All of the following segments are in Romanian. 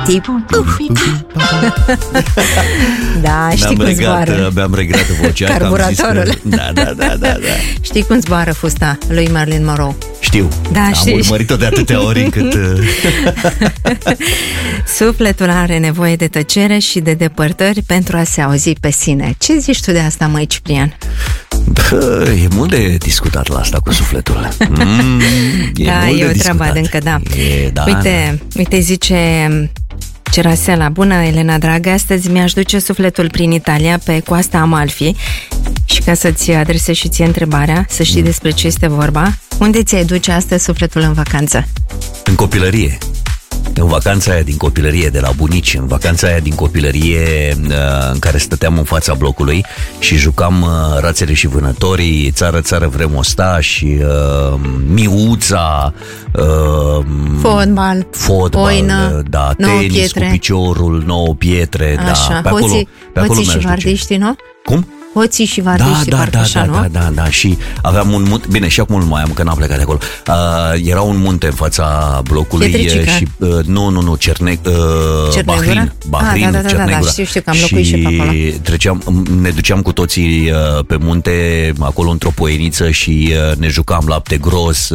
Da, știi cum zboară. Mi-am regrat vocea. Carburatorul. Da. Știi cum zboară fusta lui Marilyn Monroe? Știu. Da, am știi. urmărit-o de atâtea ori încât... Sufletul are nevoie de tăcere și de depărtări pentru a se auzi pe sine. Ce zici tu de asta, măi, Ciprian? E mult de discutat la asta cu sufletul. E o treabă adâncă, da. Uite, zice Cerasela: bună, Elena dragă, astăzi mi-aș duce sufletul prin Italia, pe coasta Amalfi. Și ca să-ți adresez și ție întrebarea, să știi despre ce este vorba, unde ți-ai duce astăzi sufletul în vacanță? În copilărie. În vacanța aia din copilărie, de la bunici, în vacanța aia din copilărie în care stăteam în fața blocului și jucam rațele și vânătorii, țară, țară, vrem osta și miuța, fotbal, oină, da, tenis pietre, cu piciorul, 9 pietre. Așa, da, pe acolo și vardiștii, nu? Cum? Hoții și vardiștii, da, și aveam un munte, bine, și acum nu mai am, că n-am plecat de acolo. Era un munte în fața blocului și nu, Bahrin, da, știu că am locuit și pe acolo. Ne duceam cu toții pe munte, acolo într-o poieniță și ne jucam lapte gros.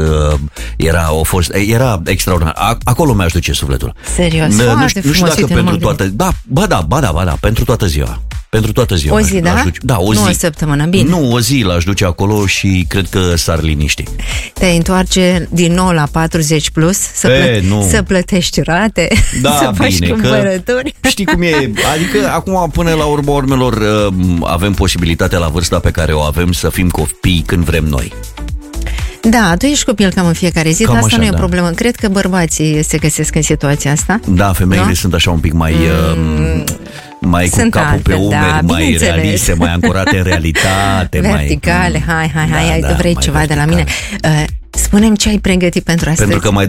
Era extraordinar. Acolo mi-aș duce sufletul. Serios, foarte frumos. Nu știu dacă pentru toată... Da, pentru toată ziua. Pentru toată ziua. O zi, da? Da, o zi. Nu o săptămână, bine. Nu, o zi l-aș duce acolo și cred că s-ar liniști. Te întoarce din nou la 40 plus, să plătești rate, să faci cumpărături. Știi cum e? Adică acum, până la urma urmelor, avem posibilitatea la vârsta pe care o avem să fim copii când vrem noi. Da, tu ești copil cam în fiecare zi, dar asta nu e o problemă. Cred că bărbații se găsesc în situația asta. Da, femeile sunt așa un pic mai cu capul pe umeri, mai realiste, mai ancorate în realitate. Verticale, hai, tu vrei ceva de la mine. Spune-mi ce ai pregătit pentru astăzi. Pentru că mai